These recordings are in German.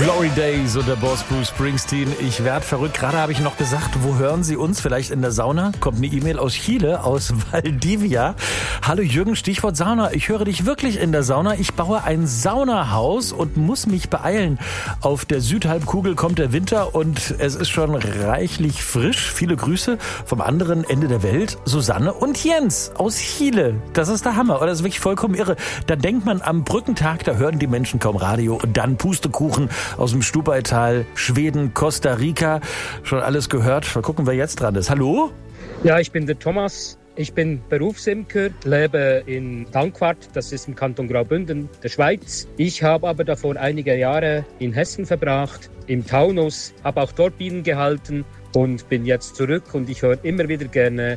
Glory Days und der Boss Bruce Springsteen. Ich werd verrückt. Gerade habe ich noch gesagt, wo hören Sie uns? Vielleicht in der Sauna? Kommt eine E-Mail aus Chile, aus Valdivia. Hallo Jürgen, Stichwort Sauna. Ich höre dich wirklich in der Sauna. Ich baue ein Saunahaus und muss mich beeilen. Auf der Südhalbkugel kommt der Winter und es ist schon reichlich frisch. Viele Grüße vom anderen Ende der Welt. Susanne und Jens aus Chile. Das ist der Hammer. Oder das ist wirklich vollkommen irre. Da denkt man am Brückentag, da hören die Menschen kaum Radio und dann Pustekuchen aus dem Stubaital, Schweden, Costa Rica. Schon alles gehört. Mal gucken, wer jetzt dran ist. Hallo? Ja, ich bin der Thomas. Ich bin Berufsimker, lebe in Dankwart, das ist im Kanton Graubünden, der Schweiz. Ich habe aber davor einige Jahre in Hessen verbracht, im Taunus, habe auch dort Bienen gehalten und bin jetzt zurück und ich höre immer wieder gerne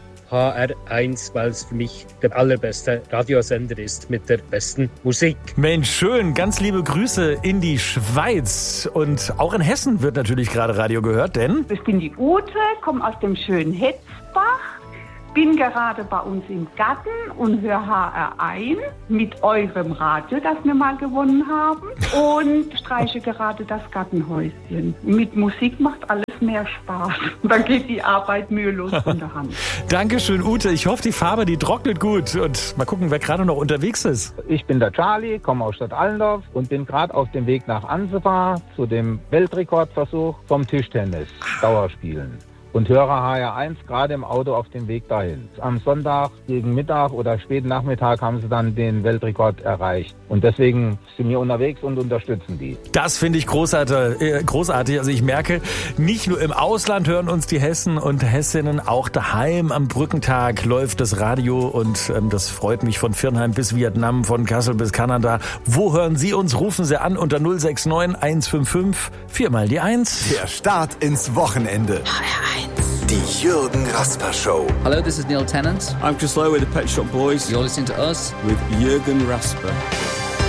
HR1, weil es für mich der allerbeste Radiosender ist mit der besten Musik. Mensch, schön. Ganz liebe Grüße in die Schweiz. Und auch in Hessen wird natürlich gerade Radio gehört, denn... Ich bin die Ute, komme aus dem schönen Hetzbach, bin gerade bei uns im Garten und höre HR1 mit eurem Radio, das wir mal gewonnen haben, und streiche gerade das Gartenhäuschen. Mit Musik macht alles mehr Spaß. Dann geht die Arbeit mühelos von der Hand. Dankeschön, Ute. Ich hoffe, die Farbe, die trocknet gut. Und mal gucken, wer gerade noch unterwegs ist. Ich bin der Charlie, komme aus Stadt Allendorf und bin gerade auf dem Weg nach Ansebach zu dem Weltrekordversuch vom Tischtennis, Dauerspielen. Und höre HR1 gerade im Auto auf dem Weg dahin. Am Sonntag gegen Mittag oder späten Nachmittag haben sie dann den Weltrekord erreicht. Und deswegen sind wir unterwegs und unterstützen die. Das finde ich großartig. Also ich merke, nicht nur im Ausland hören uns die Hessen und Hessinnen, auch daheim am Brückentag läuft das Radio. Und das freut mich von Viernheim bis Vietnam, von Kassel bis Kanada. Wo hören Sie uns? Rufen Sie an unter 069 155 4 mal die 1. Der Start ins Wochenende. Die Jürgen Rasper Show. Hello, this is Neil Tennant. I'm Chris Lowe with the Pet Shop Boys. You're listening to us with Jürgen Rasper.